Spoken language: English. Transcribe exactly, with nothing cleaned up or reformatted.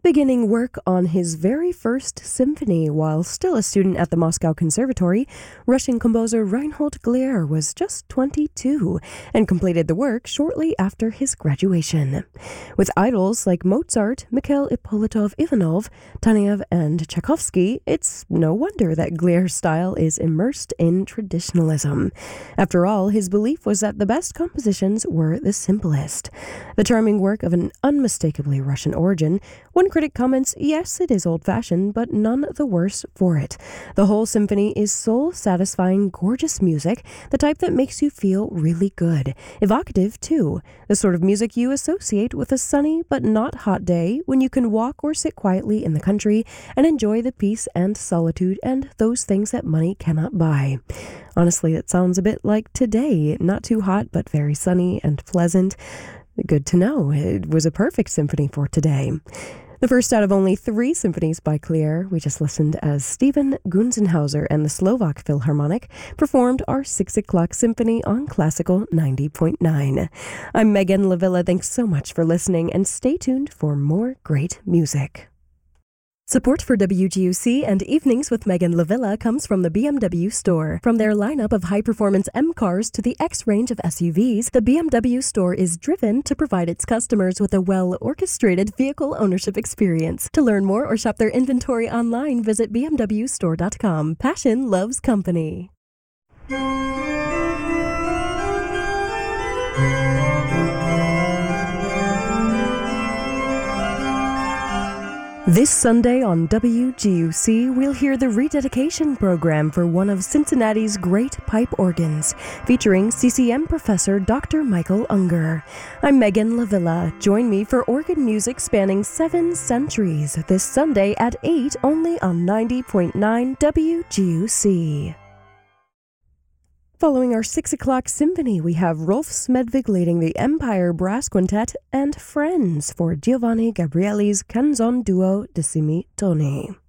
Beginning work on his very first symphony while still a student at the Moscow Conservatory, Russian composer Reinhold Glier was just twenty-two and completed the work shortly after his graduation. With idols like Mozart, Mikhail Ippolitov-Ivanov, Taneyev, and Tchaikovsky, it's no wonder that Glier's style is immersed in traditionalism. After all, his belief was that the best compositions were the simplest. The charming work of an unmistakably Russian origin, one critic comments, yes, it is old-fashioned, but none the worse for it. The whole symphony is soul-satisfying, gorgeous music, the type that makes you feel really good. Evocative, too. The sort of music you associate with a sunny but not hot day when you can walk or sit quietly in the country and enjoy the peace and solitude and those things that money cannot buy. Honestly, it sounds a bit like today. Not too hot, but very sunny and pleasant. Good to know. It was a perfect symphony for today. The first out of only three symphonies by Glier, we just listened as Stephen Gunzenhauser and the Slovak Philharmonic performed our six o'clock symphony on Classical ninety point nine. I'm Megan Lavilla. Thanks so much for listening, and stay tuned for more great music. Support for W G U C and Evenings with Megan Lavilla comes from the B M W store. From their lineup of high-performance M cars to the X range of S U Vs, the B M W store is driven to provide its customers with a well-orchestrated vehicle ownership experience. To learn more or shop their inventory online, visit b m w store dot com. Passion loves company. This Sunday on W G U C, we'll hear the rededication program for one of Cincinnati's great pipe organs, featuring C C M professor Doctor Michael Unger. I'm Megan Lavilla. Join me for organ music spanning seven centuries this Sunday at eight, only on ninety point nine W G U C. Following our six o'clock symphony, we have Rolf Smedvig leading the Empire Brass Quintet and Friends for Giovanni Gabrieli's Canzon Duo Decimi Toni.